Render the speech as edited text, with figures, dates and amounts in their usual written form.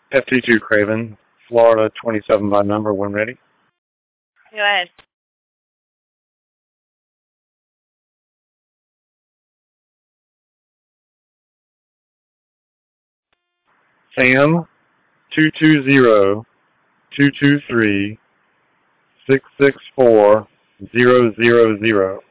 FT2 Craven, Florida 27 by number when ready. Go ahead. Sam 220-223-664-000.